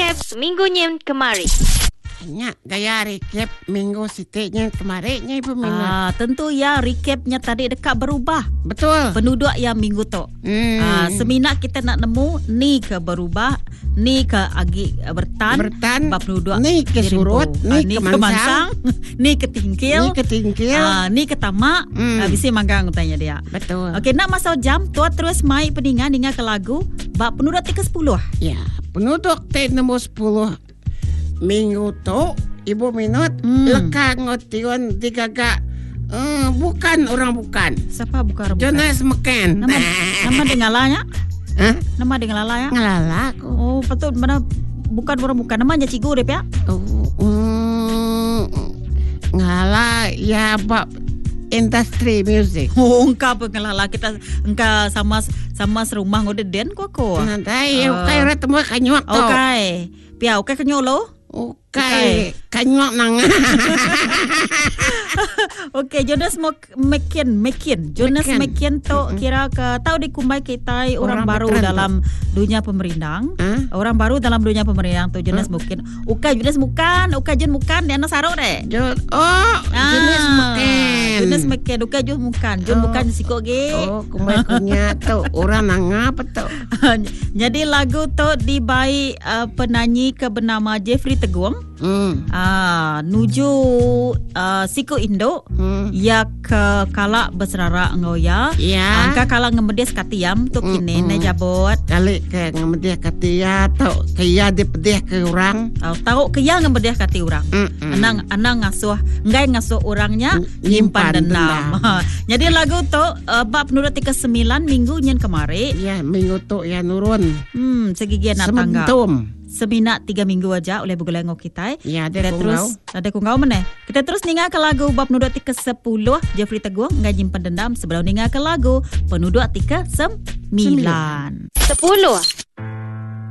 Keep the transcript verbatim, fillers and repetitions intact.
recap minggunya kemarin. Banyak gaya recap minggu sitiknya kemarinnya Ibu Minot. Ah, tentu ya recapnya tadi dekat berubah. Betul. Penduduk yang minggu tu. Hmm. Ah, seminak kita nak nemu ni ke berubah, ni ke agi bertan, Bertan, bab penduduk ni ke surut, ah, ni ni ke ke mansang, ni ke tingkil, ni ke tingkil. ah, ni ke tamak. Hmm. Ah, bisi manggang tanya dia. Betul. Okey, nak masuk jam, tuan terus mai peningan dengar ke lagu bab penduduk tiga sepuluh. Ya, penduduk T nombor sepuluh minggu tu Ibu Minot Hmm. leka ngotion tiga gak uh, bukan orang bukan. Siapa buka rebukan? Jonas McCann. Nama nama dengan lalanya? Hah? Nama dengan lalanya? Ngalala aku. Oh, betul mana bukan orang bukan namanya Cikgu deh ya. Oh, mm, ngala ya bab industri music. Oh, engkau pengelala kita engkau sama sama serumah ngode-den ku aku. Nanti Ah. okay ora temu kanyuak to. Okey. Pia okey kenyolo. Okay, kanyuak nang. Okey, Jonas McCann, McCann. Jonas McCann. McCann tu kira ke tahu di kumbai kita orang, Orang baru veteran dalam dunia pemerintang. Hah? Orang baru dalam dunia pemerintang tu Jonas McCann. Ukay Jonas bukan, ukay Jen bukan, dia anak sarok deh. Jo- oh, jenis McCann. Jonas McCann, ukay Jon bukan. Jon Oh. bukan sikok ge. Oh, kumai kunya tu orang nang apa tu? Jadi lagu tu dibai uh, penyanyi ke bernama Jeffrey Teguang. Hmm. Ah, nuju uh, Siko Indo Hmm. ya ke kala berserara ngoya. Ya. Angka kala ngemedias katiam tu kini Mm, mm. na jabot. Kali ke ngamediah katia tau kaya dipedih ke orang. Uh, tahu ke yang ngemedias kati orang. Mm-mm. Anang anang ngasuh ngai ngasuh orangnya Nyimpan nyimpan dendam. Jadi lagu tu uh, bab penurut tiga puluh sembilan minggu nyen kemari. Ya, minggu tu ya nurun. Hmm, segigian nak tangga. Sementum. Semina tiga minggu aja oleh Bugelengo kita. Ya, ada Kita terus kungau. ada kungau mana? Kita terus ninga ke lagu bab penduduk tiga sepuluh Jeffrey Teguang ngai nyimpan dendam sebelum ninga ke lagu penduduk tiga sembilan. Sepuluh.